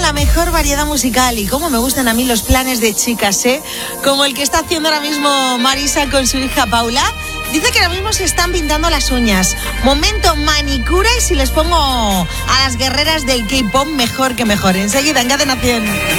la mejor variedad musical y cómo me gustan a mí los planes de chicas, como el que está haciendo ahora mismo Marisa con su hija Paula. Dice que ahora mismo se están pintando las uñas. Momento manicura y si les pongo a las guerreras del K-pop, mejor que mejor. Enseguida en Cadena 100.